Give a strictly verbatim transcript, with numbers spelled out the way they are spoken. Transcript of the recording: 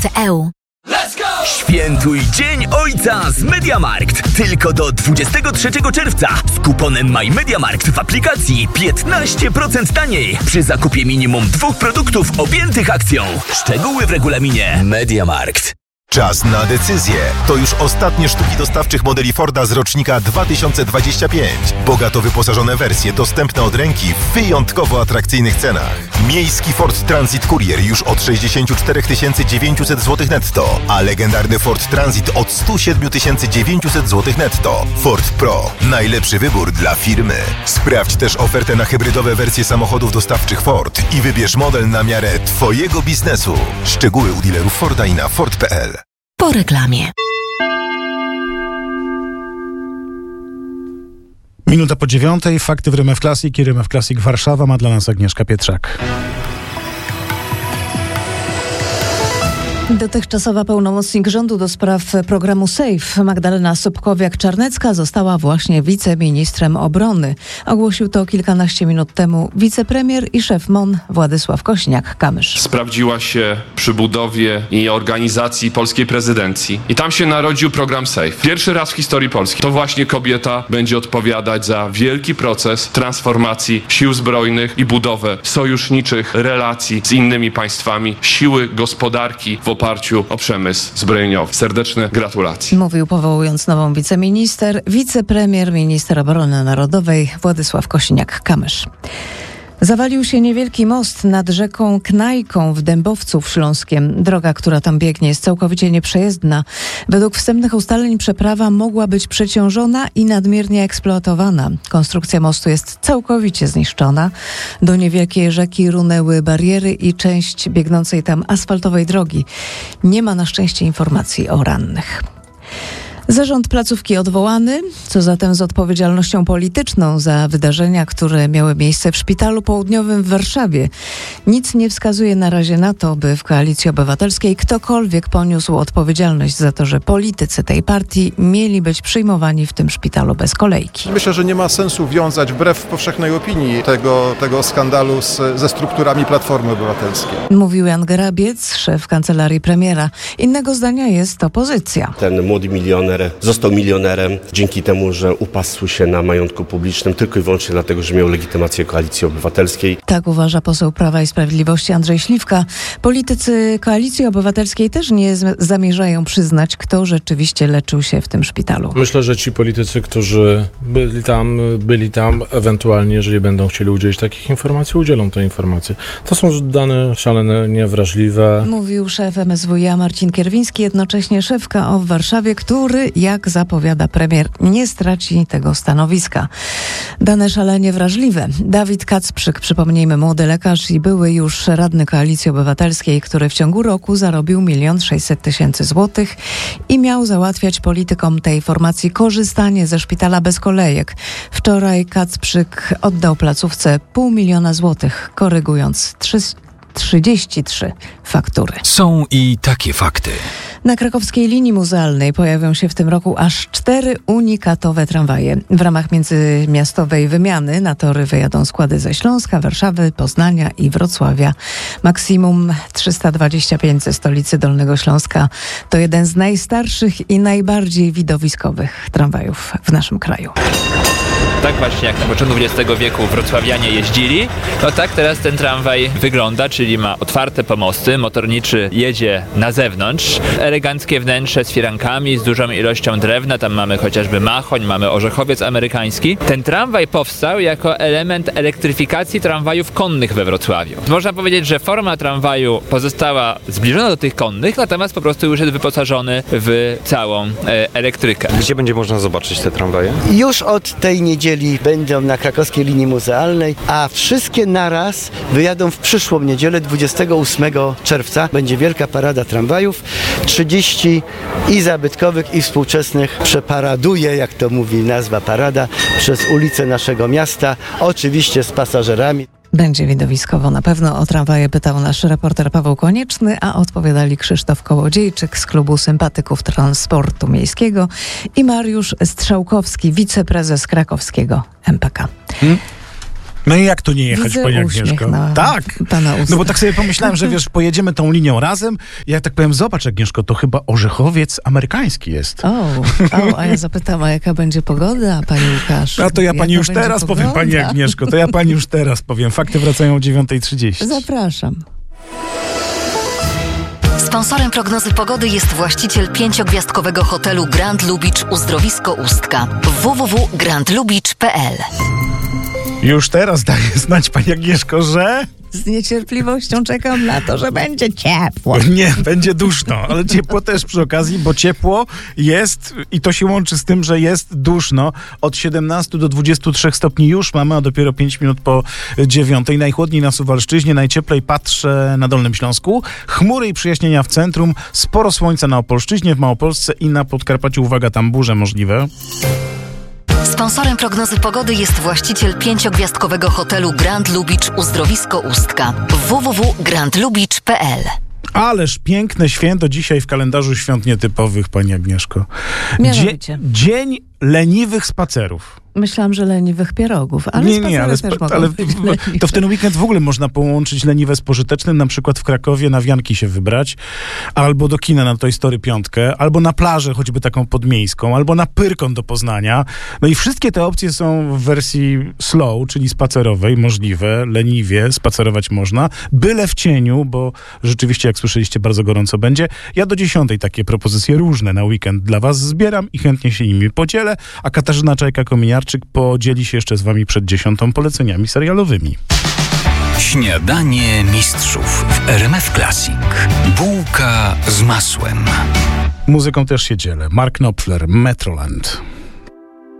eu. Świętuj Dzień Ojca z MediaMarkt. Tylko do dwudziestego trzeciego czerwca z kuponem MyMediaMarkt w aplikacji piętnaście procent taniej przy zakupie minimum dwóch produktów objętych akcją. Szczegóły w regulaminie MediaMarkt. Czas na decyzję. To już ostatnie sztuki dostawczych modeli Forda z rocznika dwa tysiące dwudziestego piątego. Bogato wyposażone wersje dostępne od ręki w wyjątkowo atrakcyjnych cenach. Miejski Ford Transit Courier już od sześćdziesiąt cztery tysiące dziewięćset złotych netto, a legendarny Ford Transit od sto siedem tysięcy dziewięćset złotych netto. Ford Pro. Najlepszy wybór dla firmy. Sprawdź też ofertę na hybrydowe wersje samochodów dostawczych Ford i wybierz model na miarę Twojego biznesu. Szczegóły u dealerów Forda i na ford kropka p l. Po reklamie. Minuta po dziewiątej. Fakty w R M F Classic i R M F Classic Warszawa ma dla nas Agnieszka Pietrzak. Dotychczasowa pełnomocnik rządu do spraw programu SAFE Magdalena Sobkowiak-Czarnecka została właśnie wiceministrem obrony. Ogłosił to kilkanaście minut temu wicepremier i szef M O N Władysław Kosiniak-Kamysz. Sprawdziła się przy budowie i organizacji polskiej prezydencji i tam się narodził program SAFE. Pierwszy raz w historii Polski to właśnie kobieta będzie odpowiadać za wielki proces transformacji sił zbrojnych i budowę sojuszniczych relacji z innymi państwami, siły gospodarki w oparciu o przemysł zbrojeniowy. Serdeczne gratulacje. Mówił, powołując nową wiceminister, wicepremier, minister obrony narodowej Władysław Kosiniak-Kamysz. Zawalił się niewielki most nad rzeką Knajką w Dębowcu Śląskiem. Droga, która tam biegnie, jest całkowicie nieprzejezdna. Według wstępnych ustaleń przeprawa mogła być przeciążona i nadmiernie eksploatowana. Konstrukcja mostu jest całkowicie zniszczona. Do niewielkiej rzeki runęły bariery i część biegnącej tam asfaltowej drogi. Nie ma na szczęście informacji o rannych. Zarząd placówki odwołany, co zatem z odpowiedzialnością polityczną za wydarzenia, które miały miejsce w Szpitalu Południowym w Warszawie. Nic nie wskazuje na razie na to, by w Koalicji Obywatelskiej ktokolwiek poniósł odpowiedzialność za to, że politycy tej partii mieli być przyjmowani w tym szpitalu bez kolejki. Myślę, że nie ma sensu wiązać wbrew powszechnej opinii tego, tego skandalu z, ze strukturami Platformy Obywatelskiej. Mówił Jan Grabiec, szef kancelarii premiera. Innego zdania jest opozycja. Ten młody milioner został milionerem dzięki temu, że upasł się na majątku publicznym tylko i wyłącznie dlatego, że miał legitymację Koalicji Obywatelskiej. Tak uważa poseł Prawa i Sprawiedliwości Andrzej Śliwka. Politycy Koalicji Obywatelskiej też nie z- zamierzają przyznać, kto rzeczywiście leczył się w tym szpitalu. Myślę, że ci politycy, którzy byli tam, byli tam, ewentualnie, jeżeli będą chcieli udzielić takich informacji, udzielą te informacje. To są dane szalenie wrażliwe. Mówił szef M S W iA Marcin Kierwiński, jednocześnie szef K O w Warszawie, który, jak zapowiada premier, nie straci tego stanowiska. Dane szalenie wrażliwe. Dawid Kacprzyk, przypomnijmy, młody lekarz i były już radny Koalicji Obywatelskiej, który w ciągu roku zarobił milion sześćset tysięcy złotych i miał załatwiać politykom tej formacji korzystanie ze szpitala bez kolejek. Wczoraj Kacprzyk oddał placówce pół miliona złotych, korygując trzydzieści trzy faktury. Są i takie fakty. Na krakowskiej linii muzealnej pojawią się w tym roku aż cztery unikatowe tramwaje. W ramach międzymiastowej wymiany na tory wyjadą składy ze Śląska, Warszawy, Poznania i Wrocławia. Maksimum trzysta dwadzieścia pięć ze stolicy Dolnego Śląska. To jeden z najstarszych i najbardziej widowiskowych tramwajów w naszym kraju. Tak właśnie jak na początku dwudziestego wieku wrocławianie jeździli, no tak teraz ten tramwaj wygląda, czyli ma otwarte pomosty, motorniczy jedzie na zewnątrz, eleganckie wnętrze z firankami, z dużą ilością drewna, tam mamy chociażby machoń, mamy orzechowiec amerykański. Ten tramwaj powstał jako element elektryfikacji tramwajów konnych we Wrocławiu. Można powiedzieć, że forma tramwaju pozostała zbliżona do tych konnych, natomiast po prostu już jest wyposażony w całą e, elektrykę. Gdzie będzie można zobaczyć te tramwaje? Już od tej niedzieli będą na krakowskiej linii muzealnej, a wszystkie naraz wyjadą w przyszłą niedzielę, dwudziestego ósmego czerwca. Będzie wielka parada tramwajów. trzydzieści i zabytkowych, i współczesnych przeparaduje, jak to mówi nazwa parada, przez ulice naszego miasta, oczywiście z pasażerami. Będzie widowiskowo na pewno. O tramwaje pytał nasz reporter Paweł Konieczny, a odpowiadali Krzysztof Kołodziejczyk z Klubu Sympatyków Transportu Miejskiego i Mariusz Strzałkowski, wiceprezes krakowskiego M P K. Hmm? No i jak tu nie jechać, Widzę pani uśmiech Agnieszko? na Tak. pana ustach. No bo tak sobie pomyślałem, że wiesz, pojedziemy tą linią razem. Ja tak powiem, zobacz Agnieszko, to chyba orzechowiec amerykański jest. O, o, a ja zapytam, a jaka będzie pogoda, pani Łukasz? A to ja pani Jaka już będzie teraz pogoda? powiem, pani Agnieszko, to ja pani już teraz powiem. Fakty wracają o dziewiąta trzydzieści. Zapraszam. Sponsorem prognozy pogody jest właściciel pięciogwiazdkowego hotelu Grand Lubicz Uzdrowisko Ustka. w w w kropka grand lubicz kropka p l. Już teraz daję znać, pani Agnieszko, że... Z niecierpliwością czekam na to, że będzie ciepło. Nie, będzie duszno, ale ciepło też przy okazji, bo ciepło jest i to się łączy z tym, że jest duszno. Od siedemnastu do dwudziestu trzech stopni już mamy, a dopiero pięć minut po dziewiątej. Najchłodniej na Suwalszczyźnie, najcieplej patrzę na Dolnym Śląsku. Chmury i przyjaśnienia w centrum, sporo słońca na Opolszczyźnie, w Małopolsce i na Podkarpaciu. Uwaga, tam burze możliwe. Sponsorem prognozy pogody jest właściciel pięciogwiazdkowego hotelu Grand Lubicz Uzdrowisko Ustka. w w w kropka grand lubicz kropka p l. Ależ piękne święto dzisiaj w kalendarzu świąt nietypowych, pani Agnieszko. Mianowicie. Dzie- dzień leniwych spacerów. Myślałam, że leniwych pierogów, ale nie, nie, ale, też spa- mogą ale być w, leniwe. to w ten weekend w ogóle można połączyć leniwe z pożytecznym, na przykład w Krakowie na wianki się wybrać, albo do kina na Toy Story piątkę, albo na plażę choćby taką podmiejską, albo na Pyrkon do Poznania. No i wszystkie te opcje są w wersji slow, czyli spacerowej, możliwe, leniwie, spacerować można, byle w cieniu, bo rzeczywiście, jak słyszeliście, bardzo gorąco będzie. Ja do dziesiątej takie propozycje różne na weekend dla was zbieram i chętnie się nimi podzielę, a Katarzyna Czajka-Kominiarczyk podzieli się jeszcze z wami przed dziesiątą poleceniami serialowymi. Śniadanie mistrzów w R M F Classic. Bułka z masłem. Muzyką też się dzielę. Mark Knopfler, Metroland.